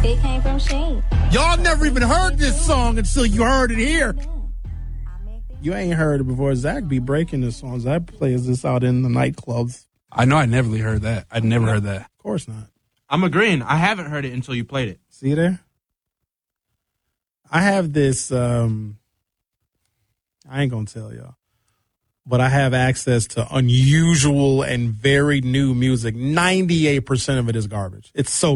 It came from Sheen. Y'all never even heard this song until you heard it here. You ain't heard it before. Zach be breaking this song. Zach plays this out in the nightclubs. I know I never really heard that. I'd never heard that. Of course not. I'm agreeing. I haven't heard it until you played it. See there? I have this, I ain't going to tell y'all, but I have access to unusual and very new music. 98% of it is garbage. It's so